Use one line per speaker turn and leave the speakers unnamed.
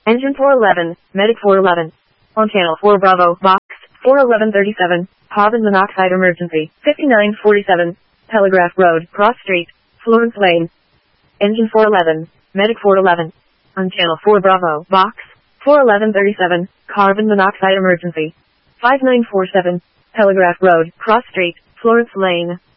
Engine 411, Medic 411. On channel 4 Bravo, box 41137, carbon monoxide emergency, 5947, Telegraph Road, Cross Street, Florence Lane. Engine 411, Medic 411. On channel 4 Bravo, box 41137, carbon monoxide emergency, 5947, Telegraph Road, Cross Street, Florence Lane.